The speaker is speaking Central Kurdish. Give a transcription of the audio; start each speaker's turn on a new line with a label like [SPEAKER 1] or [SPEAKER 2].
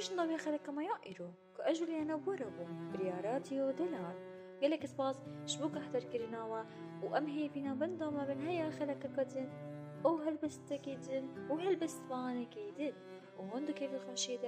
[SPEAKER 1] ليش نضوي خلك ما يائرو كأجولي أنا بوربو برياراتيو دلار قالك سباس شبوك أحضر كرناوا وأمهي بينا بندو ما بين هيا خلك كدن أو هلبست كيدن وهلبست معانا كيدن وهندو كيف الخشيدة